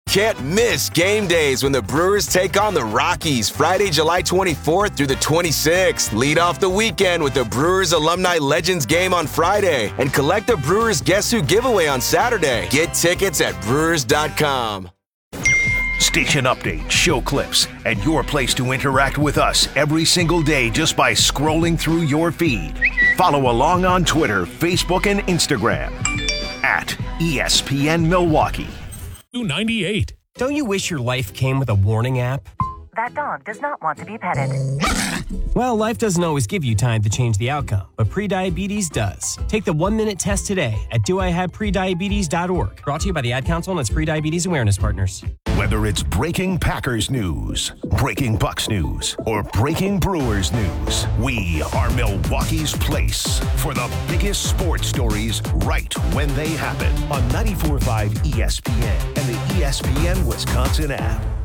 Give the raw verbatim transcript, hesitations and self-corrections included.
Can't miss game days when the Brewers take on the Rockies Friday, July twenty-fourth through the twenty-sixth. Lead off the weekend with the Brewers Alumni Legends game on Friday and collect the Brewers Guess Who giveaway on Saturday. Get tickets at brewers dot com. Station updates, show clips, and your place to interact with us every single day just by scrolling through your feed. Follow along on Twitter, Facebook, and Instagram at E S P N Milwaukee. two ninety-eight. Don't you wish your life came with a warning app? That dog does not want to be petted. Well, life doesn't always give you time to change the outcome, but prediabetes does. Take the one-minute test today at do I have prediabetes dot org. Brought to you by the Ad Council and its Prediabetes Awareness Partners. Whether it's breaking Packers news, breaking Bucks news, or breaking Brewers news, we are Milwaukee's place for the biggest sports stories right when they happen on ninety-four point five E S P N and the E S P N Wisconsin app.